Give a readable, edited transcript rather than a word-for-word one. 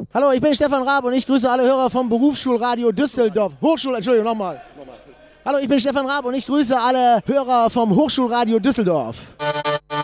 Hallo, ich bin Stefan Raab und ich grüße alle Hörer vom Berufsschulradio Düsseldorf. Entschuldigung, nochmal. Hallo, ich bin Stefan Raab und ich grüße alle Hörer vom Hochschulradio Düsseldorf.